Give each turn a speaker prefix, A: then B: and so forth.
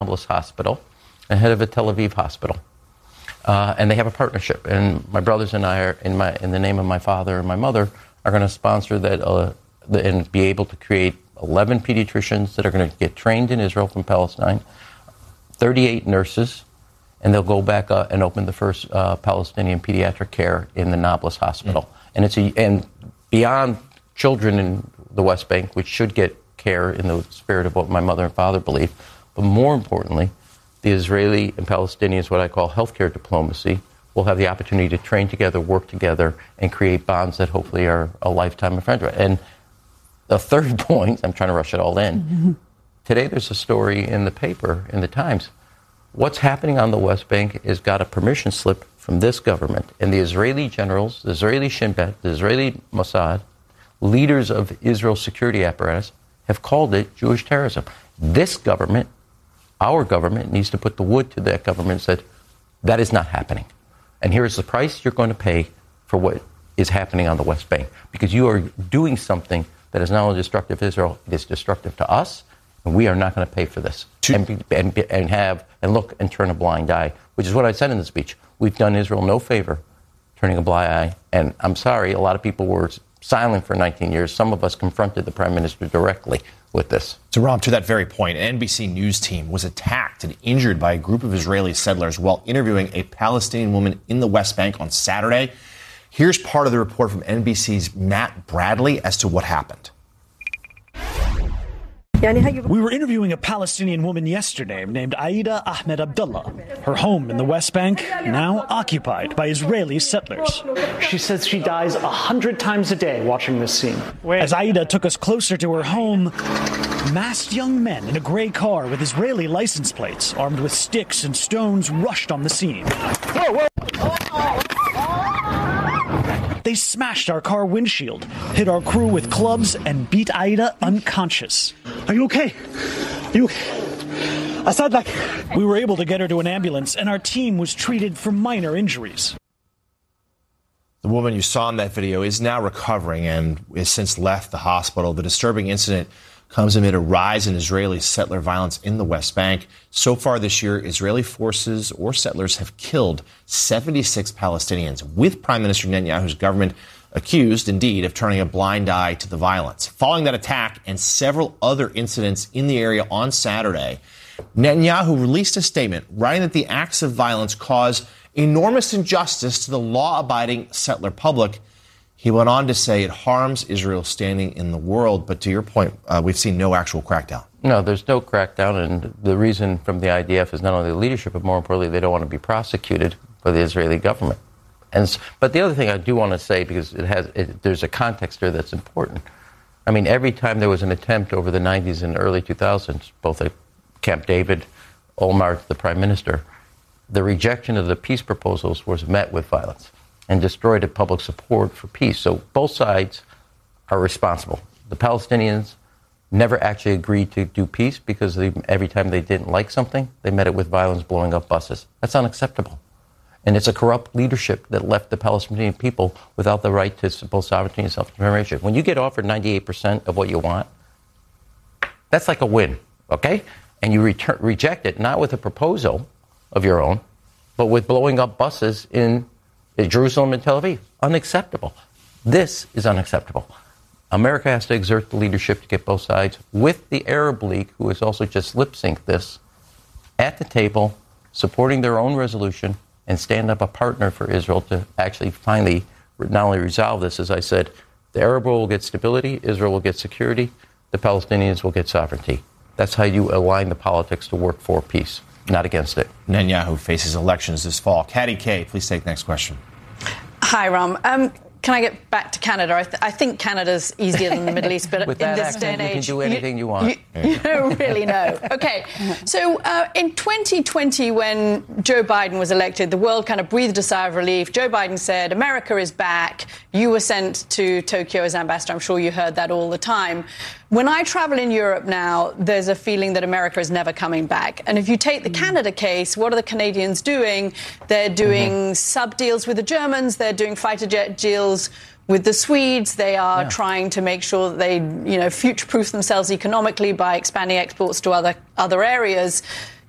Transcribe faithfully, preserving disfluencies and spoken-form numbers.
A: Nablus hospital and head of a Tel Aviv hospital. Uh, and they have a partnership. And my brothers and I, are, in, my, in the name of my father and my mother, are going to sponsor that uh, the, and be able to create eleven pediatricians that are going to get trained in Israel from Palestine, thirty-eight nurses, and they'll go back uh, and open the first uh, Palestinian pediatric care in the Nablus hospital. Mm. And it's a, and beyond children in the West Bank, which should get care in the spirit of what my mother and father believe, but more importantly, the Israeli and Palestinians, what I call healthcare diplomacy, will have the opportunity to train together, work together, and create bonds that hopefully are a lifetime of friendship. And the third point, I'm trying to rush it all in. Mm-hmm. Today there's a story in the paper, in the Times. What's happening on the West Bank has got a permission slip from this government. And the Israeli generals, the Israeli Shin Bet, the Israeli Mossad, leaders of Israel's security apparatus, have called it Jewish terrorism. This government, our government, needs to put the wood to that government and said, that is not happening. And here is the price you're going to pay for what is happening on the West Bank. Because you are doing something that is not only destructive to Israel, it is destructive to us, and we are not going to pay for this. And, be, and, be, and have, and look and turn a blind eye, which is what I said in the speech. We've done Israel no favor turning a blind eye. And I'm sorry, a lot of people were silent for nineteen years. Some of us confronted the prime minister directly with this.
B: So, Ram, to that very point, an N B C News team was attacked and injured by a group of Israeli settlers while interviewing a Palestinian woman in the West Bank on Saturday. Here's part of the report from N B C's Matt Bradley as to what happened.
C: We were interviewing a Palestinian woman yesterday named Aida Ahmed Abdullah. Her home in the West Bank now occupied by Israeli settlers.
D: She says she dies a hundred times a day watching this scene.
C: Wait. As Aida took us closer to her home, masked young men in a gray car with Israeli license plates, armed with sticks and stones, rushed on the scene. Whoa, whoa. They smashed our car windshield, hit our crew with clubs, and beat Aida unconscious.
D: Are you okay? Are you okay? I said like...
C: We were able to get her to an ambulance, and our team was treated for minor injuries.
B: The woman you saw in that video is now recovering and has since left the hospital. The disturbing incident comes amid a rise in Israeli settler violence in the West Bank. So far this year, Israeli forces or settlers have killed seventy-six Palestinians, with Prime Minister Netanyahu's government accused, indeed, of turning a blind eye to the violence. Following that attack and several other incidents in the area on Saturday, Netanyahu released a statement writing that the acts of violence cause enormous injustice to the law-abiding settler public. He went on to say it harms Israel's standing in the world. But to your point, uh, we've seen no actual crackdown.
A: No, there's no crackdown. And the reason from the I D F is not only the leadership, but more importantly, they don't want to be prosecuted by the Israeli government. And But the other thing I do want to say, because it has, it, there's a context here that's important. I mean, every time there was an attempt over the nineties and early two thousands, both at Camp David, Olmert, the prime minister, the rejection of the peace proposals was met with violence and destroyed public support for peace. So both sides are responsible. The Palestinians never actually agreed to do peace because they, every time they didn't like something, they met it with violence, blowing up buses. That's unacceptable. And it's a corrupt leadership that left the Palestinian people without the right to both sovereignty and self-determination. When you get offered ninety-eight percent of what you want, that's like a win, okay? And you return, reject it, not with a proposal of your own, but with blowing up buses in Jerusalem and Tel Aviv. Unacceptable. This is unacceptable. America has to exert the leadership to get both sides, with the Arab League, who has also just lip-synced this, at the table, supporting their own resolution, and stand up a partner for Israel to actually finally not only resolve this, as I said, the Arab world will get stability, Israel will get security, the Palestinians will get sovereignty. That's how you align the politics to work for peace, not against it.
B: Netanyahu faces elections this fall. Katty Kay, please take the next question.
E: Hi, Ram. Um, can I get back to Canada? I, th- I think Canada's easier than the Middle East, but
A: With
E: in
A: that
E: this
A: accent,
E: day and age,
A: you can do anything you, you want.
E: You, you don't really know. Okay, so uh, in twenty twenty, when Joe Biden was elected, the world kind of breathed a sigh of relief. Joe Biden said, "America is back." You were sent to Tokyo as ambassador. I'm sure you heard that all the time. When I travel in Europe now, there's a feeling that America is never coming back. And if you take the Canada case, what are the Canadians doing? They're doing mm-hmm. sub deals with the Germans. They're doing fighter jet deals with the Swedes. They are yeah. trying to make sure that they, you know, future-proof themselves economically by expanding exports to other other areas.